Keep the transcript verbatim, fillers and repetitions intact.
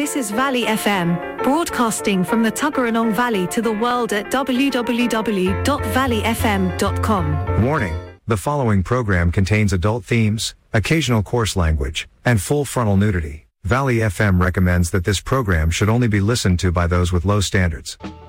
This is Valley F M, broadcasting from the Tuggeranong Valley to the world at w w w dot valley f m dot com. Warning: the following program contains adult themes, occasional coarse language, and full frontal nudity. Valley F M recommends that this program should only be listened to by those with low standards.